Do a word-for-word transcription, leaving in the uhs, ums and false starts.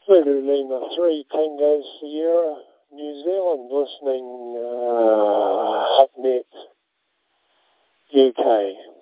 Zulu Lima three, Tango Sierra, New Zealand, listening uh, HuckNet, U K.